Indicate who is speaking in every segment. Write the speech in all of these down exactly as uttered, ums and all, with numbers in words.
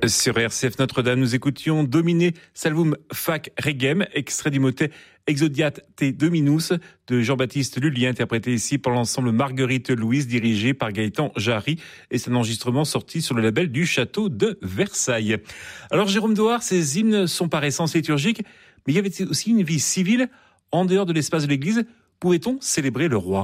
Speaker 1: Sur R C F Notre-Dame, nous écoutions Domine Salvum Fac Regem, extrait du motet Exodiat te Dominus de Jean-Baptiste Lullier, interprété ici par l'ensemble Marguerite Louise, dirigé par Gaëtan Jarry, et c'est un enregistrement sorti sur le label du Château de Versailles. Alors Jérôme Doard, ces hymnes sont par essence liturgiques, mais il y avait aussi une vie civile en dehors de l'espace de l'église. Pouvait-on célébrer le roi ?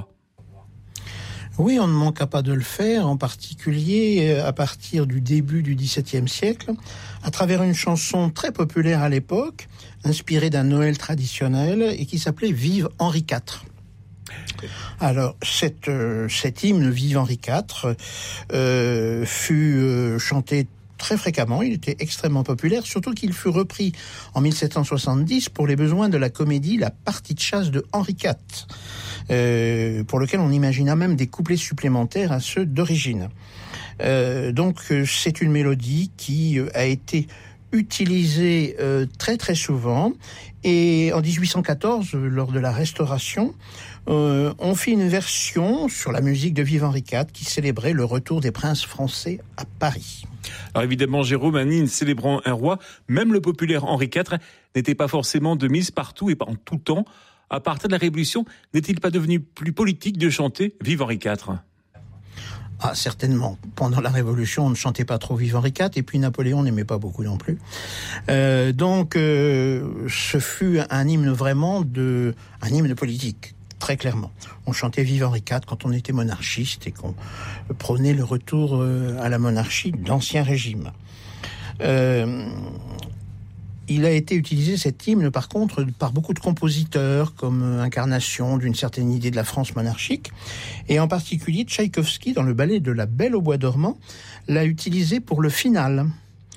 Speaker 2: Oui, on ne manqua pas de le faire, en particulier à partir du début du dix-septième siècle, à travers une chanson très populaire à l'époque, inspirée d'un Noël traditionnel et qui s'appelait « Vive Henri quatre ». Alors, cette, euh, cet hymne « Vive Henri quatre » euh, fut euh, chanté très fréquemment, il était extrêmement populaire, surtout qu'il fut repris en mille sept cent soixante-dix pour les besoins de la comédie « La partie de chasse de Henri quatre ». Euh, pour lequel on imagina même des couplets supplémentaires à ceux d'origine. Euh, donc c'est une mélodie qui a été utilisée euh, très très souvent, et en dix-huit cent quatorze, lors de la Restauration, euh, on fit une version sur la musique de Vive Henri quatre qui célébrait le retour des princes français à Paris.
Speaker 1: Alors évidemment, Jérôme, un hymne célébrant un roi, même le populaire Henri quatre, n'était pas forcément de mise partout et en tout temps. À partir de la Révolution, n'est-il pas devenu plus politique de chanter « Vive Henri quatre » ?
Speaker 2: Ah, certainement. Pendant la Révolution, on ne chantait pas trop Vive Henri quatre, et puis Napoléon n'aimait pas beaucoup non plus. Euh, donc, euh, ce fut un hymne vraiment de, un hymne politique, très clairement. On chantait Vive Henri quatre quand on était monarchiste et qu'on prônait le retour à la monarchie d'Ancien Régime. Euh, Il a été utilisé, cet hymne, par contre, par beaucoup de compositeurs, comme incarnation d'une certaine idée de la France monarchique. Et en particulier, Tchaïkovski, dans le ballet de La Belle au bois dormant, l'a utilisé pour le final.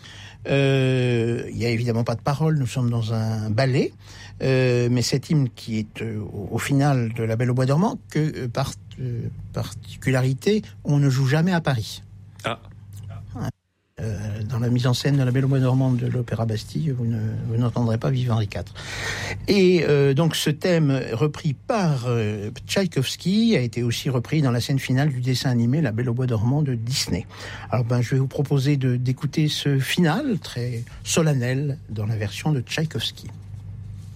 Speaker 2: Euh, il n'y a évidemment pas de paroles, nous sommes dans un ballet, euh, mais cet hymne qui est euh, au, au final de La Belle au bois dormant, que, euh, par euh, particularité, on ne joue jamais à Paris.
Speaker 1: Ah.
Speaker 2: Euh, dans la mise en scène de La Belle au bois dormant de l'Opéra Bastille, vous, ne, vous n'entendrez pas Vive Henri quatre. Et euh, donc ce thème repris par euh, Tchaïkovski a été aussi repris dans la scène finale du dessin animé La Belle au bois dormant de Disney. Alors ben, je vais vous proposer de, d'écouter ce final très solennel dans la version de Tchaïkovski.